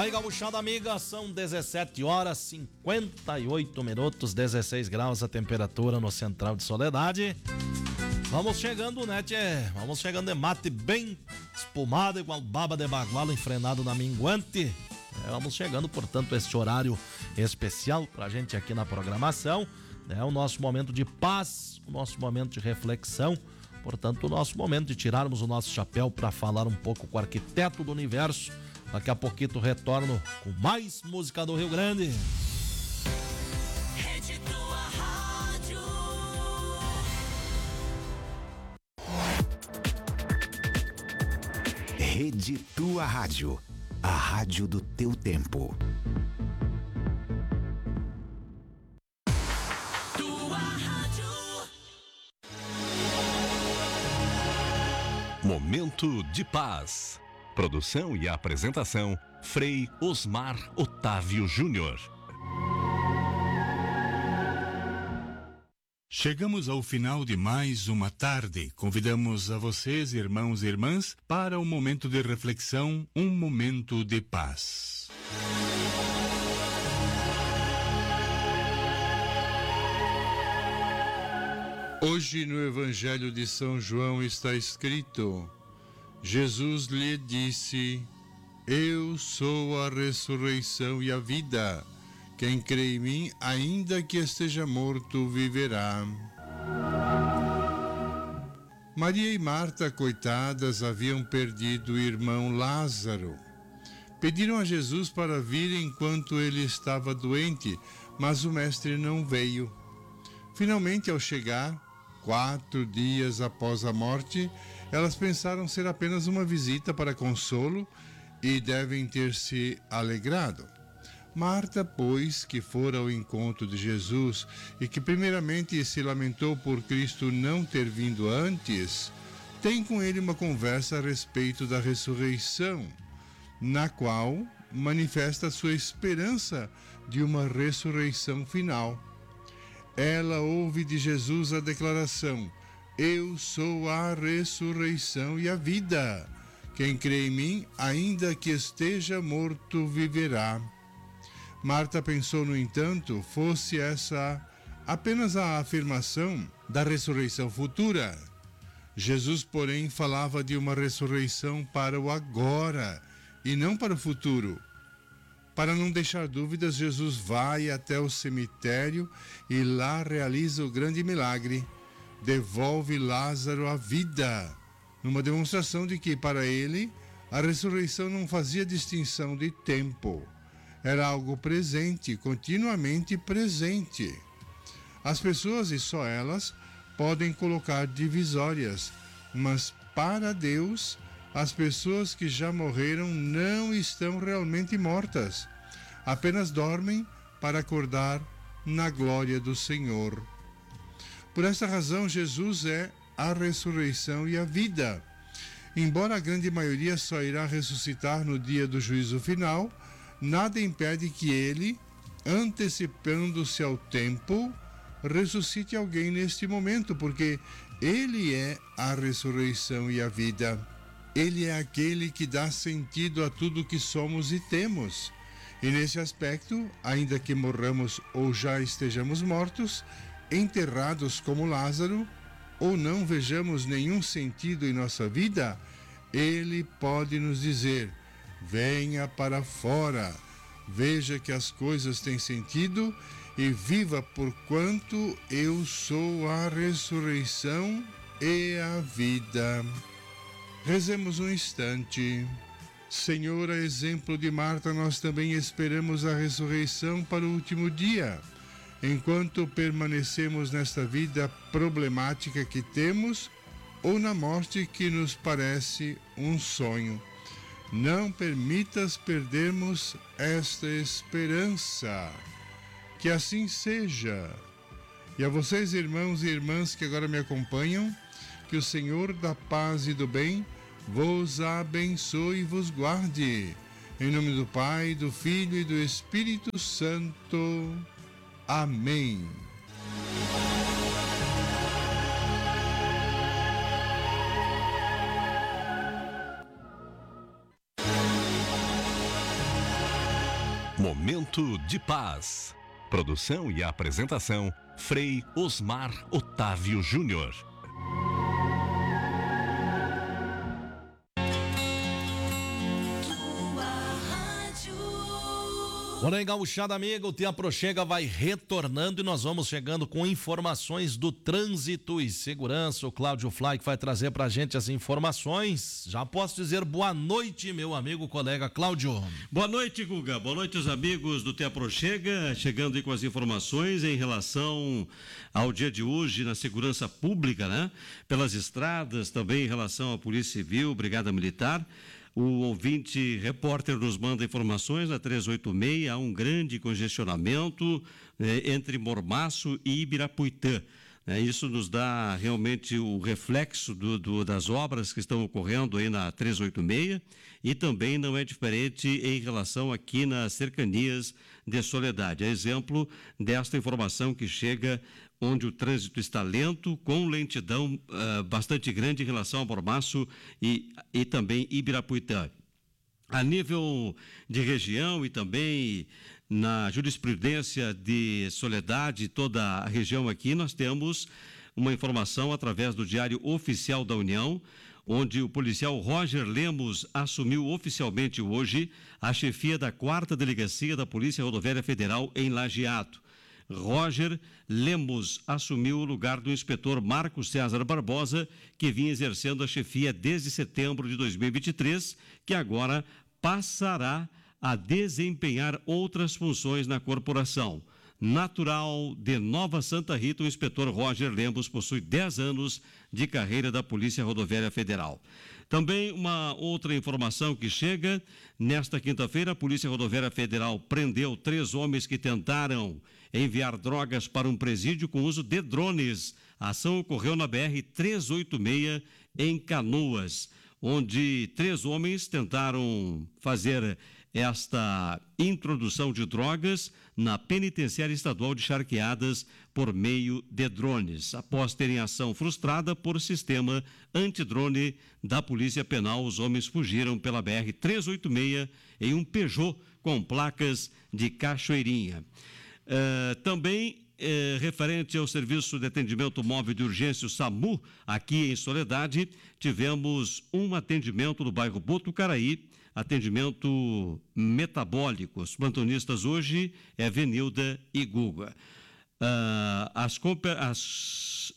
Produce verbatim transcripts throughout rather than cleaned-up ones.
Aí, gauchada amiga, são dezessete horas e cinquenta e oito minutos, dezesseis graus a temperatura no Central de Soledade. Vamos chegando, né, tchê? Vamos chegando de mate bem espumado, igual baba de bagualo enfrenado na minguante. É, vamos chegando, portanto, este horário especial pra gente aqui na programação. É o nosso momento de paz, o nosso momento de reflexão. Portanto, o nosso momento de tirarmos o nosso chapéu para falar um pouco com o arquiteto do universo. Daqui a pouquinho retorno com mais música do Rio Grande. Rede Tua Rádio. Rede Tua Rádio. A rádio do teu tempo. Tua Rádio. Momento de paz. Produção e apresentação, Frei Osmar Otávio Júnior. Chegamos ao final de mais uma tarde. Convidamos a vocês, irmãos e irmãs, para um momento de reflexão, um momento de paz. Hoje no Evangelho de São João está escrito: Jesus lhe disse: Eu sou a ressurreição e a vida. Quem crê em mim, ainda que esteja morto, viverá. Maria e Marta, coitadas, haviam perdido o irmão Lázaro. Pediram a Jesus para vir enquanto ele estava doente, mas o mestre não veio. Finalmente, ao chegar, quatro dias após a morte, elas pensaram ser apenas uma visita para consolo e devem ter se alegrado. Marta, pois, que fora ao encontro de Jesus e que primeiramente se lamentou por Cristo não ter vindo antes, tem com ele uma conversa a respeito da ressurreição, na qual manifesta sua esperança de uma ressurreição final. Ela ouve de Jesus a declaração: Eu sou a ressurreição e a vida. Quem crê em mim, ainda que esteja morto, viverá. Marta pensou, no entanto, fosse essa apenas a afirmação da ressurreição futura. Jesus, porém, falava de uma ressurreição para o agora e não para o futuro. Para não deixar dúvidas, Jesus vai até o cemitério e lá realiza o grande milagre. Devolve Lázaro à vida, numa demonstração de que, para ele, a ressurreição não fazia distinção de tempo. Era algo presente, continuamente presente. As pessoas, e só elas, podem colocar divisórias, mas para Deus, as pessoas que já morreram não estão realmente mortas. Apenas dormem para acordar na glória do Senhor. Por esta razão, Jesus é a ressurreição e a vida. Embora a grande maioria só irá ressuscitar no dia do juízo final, nada impede que ele, antecipando-se ao tempo, ressuscite alguém neste momento, porque ele é a ressurreição e a vida. Ele é aquele que dá sentido a tudo que somos e temos. E nesse aspecto, ainda que morramos ou já estejamos mortos, enterrados como Lázaro, ou não vejamos nenhum sentido em nossa vida, ele pode nos dizer: venha para fora, veja que as coisas têm sentido e viva, porquanto eu sou a ressurreição e a vida. Rezemos um instante. Senhor, a exemplo de Marta, nós também esperamos a ressurreição para o último dia. Enquanto permanecemos nesta vida problemática que temos, ou na morte que nos parece um sonho. Não permitas perdermos esta esperança. Que assim seja. E a vocês, irmãos e irmãs que agora me acompanham, que o Senhor da paz e do bem vos abençoe e vos guarde. Em nome do Pai, do Filho e do Espírito Santo. Amém. Momento de Paz. Produção e apresentação, Frei Osmar Otávio Júnior. Porém, gauchada amiga, o Tia Prochega vai retornando e nós vamos chegando com informações do trânsito e segurança. O Cláudio Fly que vai trazer pra gente as informações. Já posso dizer boa noite, meu amigo colega Cláudio. Boa noite, Guga. Boa noite, os amigos do Tia Prochega, chegando aí com as informações em relação ao dia de hoje na segurança pública, né? Pelas estradas, também em relação à Polícia Civil, Brigada Militar. O ouvinte repórter nos manda informações na trezentos e oitenta e seis, há um grande congestionamento eh, entre Mormaço e Ibirapuitã. Eh, isso nos dá realmente o reflexo do, do, das obras que estão ocorrendo aí na trezentos e oitenta e seis e também não é diferente em relação aqui nas cercanias de Soledade. É exemplo desta informação que chega onde o trânsito está lento, com lentidão uh, bastante grande em relação a Mormaço e, e também Ibirapuitã. A nível de região e também na jurisprudência de Soledade, toda a região aqui, nós temos uma informação através do Diário Oficial da União, onde o policial Roger Lemos assumiu oficialmente hoje a chefia da quarta Delegacia da Polícia Rodoviária Federal em Lajeado. Roger Lemos assumiu o lugar do inspetor Marcos César Barbosa, que vinha exercendo a chefia desde setembro de dois mil e vinte e três, que agora passará a desempenhar outras funções na corporação. Natural de Nova Santa Rita, o inspetor Roger Lemos possui dez anos de carreira da Polícia Rodoviária Federal. Também uma outra informação que chega, nesta quinta-feira, a Polícia Rodoviária Federal prendeu três homens que tentaram enviar drogas para um presídio com uso de drones. A ação ocorreu na B R trezentos e oitenta e seis, em Canoas, onde três homens tentaram fazer esta introdução de drogas na penitenciária estadual de Charqueadas por meio de drones. Após terem ação frustrada por sistema antidrone da Polícia Penal, os homens fugiram pela B R trezentos e oitenta e seis em um Peugeot com placas de Cachoeirinha. Uh, também Eh, referente ao Serviço de Atendimento Móvel de Urgência, o SAMU, aqui em Soledade, tivemos um atendimento no bairro Botucaraí, atendimento metabólico. Os plantonistas hoje é Venilda e Guga. Ah, as, as,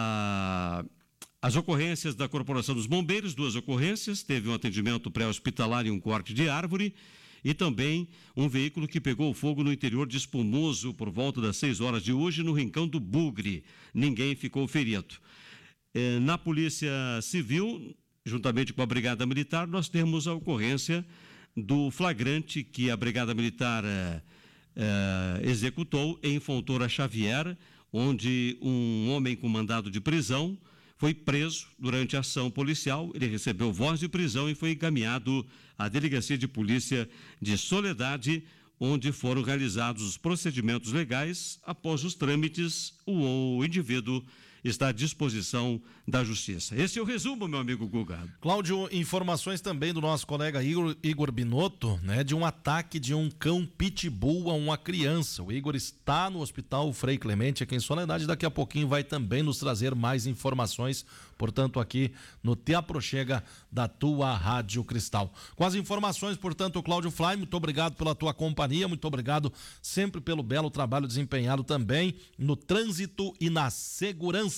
ah, as ocorrências da Corporação dos Bombeiros, duas ocorrências, teve um atendimento pré-hospitalar e um corte de árvore, e também um veículo que pegou fogo no interior de Espumoso por volta das seis horas de hoje no Rincão do Bugre. Ninguém ficou ferido. Eh, na Polícia Civil, juntamente com a Brigada Militar, nós temos a ocorrência do flagrante que a Brigada Militar eh, eh, executou em Fontoura Xavier, onde um homem com mandado de prisão foi preso durante a ação policial. Ele recebeu voz de prisão e foi encaminhado à Delegacia de Polícia de Soledade, onde foram realizados os procedimentos legais. Após os trâmites, o, o indivíduo está à disposição da Justiça. Esse é o resumo, meu amigo Guga. Cláudio, informações também do nosso colega Igor, Igor Binotto, né, de um ataque de um cão pitbull a uma criança. O Igor está no Hospital Frei Clemente, aqui em Soledade. Daqui a pouquinho vai também nos trazer mais informações, portanto, aqui no Te Aproxega da tua Rádio Cristal. Com as informações, portanto, Cláudio Fly, muito obrigado pela tua companhia, muito obrigado sempre pelo belo trabalho desempenhado também no trânsito e na segurança.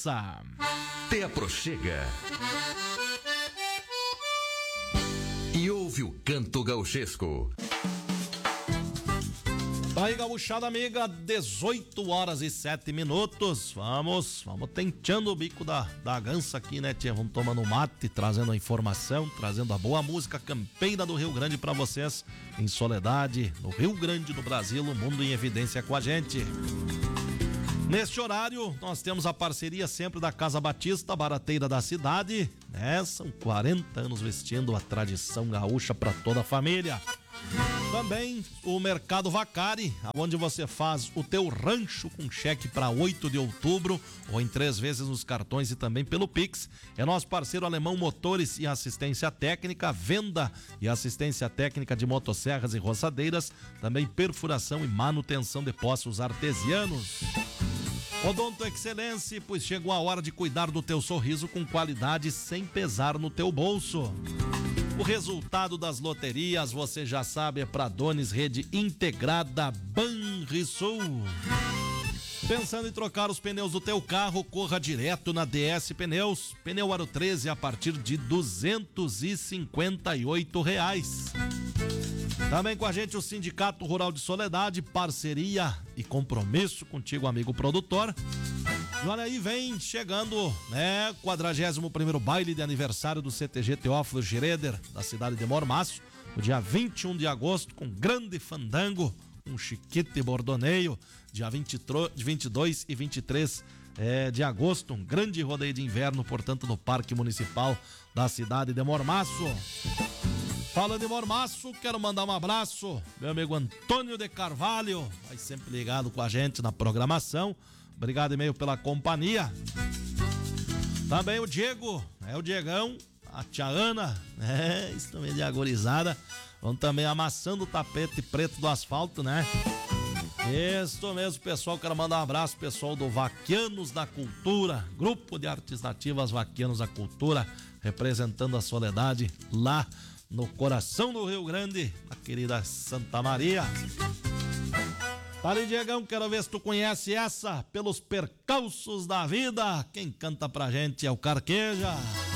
Te Aproxega. E ouve o canto gauchesco. Tá aí, gauchada amiga, dezoito horas e sete minutos. Vamos, vamos tentando o bico da, da gança aqui, né, tia? Vamos tomando um mate, trazendo a informação, trazendo a boa música campeira do Rio Grande pra vocês, em Soledade, no Rio Grande do Brasil, o mundo em evidência com a gente. Neste horário, nós temos a parceria sempre da Casa Batista, barateira da cidade, né? São quarenta anos vestindo a tradição gaúcha para toda a família. Também o Mercado Vacari, onde você faz o teu rancho com cheque para oito de outubro ou em três vezes nos cartões e também pelo Pix. É nosso parceiro Alemão Motores e Assistência Técnica, venda e assistência técnica de motosserras e roçadeiras, também perfuração e manutenção de poços artesianos. Odonto Excelência, pois chegou a hora de cuidar do teu sorriso com qualidade sem pesar no teu bolso. O resultado das loterias, você já sabe, é para Dones Rede Integrada Banrisul. Pensando em trocar os pneus do teu carro, corra direto na D S Pneus. Pneu Aro treze a partir de duzentos e cinquenta e oito reais. Também com a gente o Sindicato Rural de Soledade, parceria e compromisso contigo, amigo produtor. E olha aí, vem chegando, né, quadragésimo primeiro baile de aniversário do C T G Teófilo Schroeder, da cidade de Mormaço, no dia vinte e um de agosto, com grande fandango, um chiquete bordoneio, dia vinte e dois e vinte e três é, de agosto, um grande rodeio de inverno, portanto, no Parque Municipal da cidade de Mormaço. Falando em Mormaço, quero mandar um abraço, meu amigo Antônio de Carvalho, vai sempre ligado com a gente na programação. Obrigado e meio pela companhia. Também o Diego, é o Diegão, a tia Ana, é, isso também de agorizada. Vão também amassando o tapete preto do asfalto, né? Isso mesmo, pessoal. Quero mandar um abraço, pessoal do Vaquianos da Cultura, Grupo de Artes Nativas Vaquianos da Cultura, representando a Soledade lá no coração do Rio Grande, na querida Santa Maria. Fala, Diegão, quero ver se tu conhece essa, Pelos Percalços da Vida. Quem canta pra gente é o Carqueja.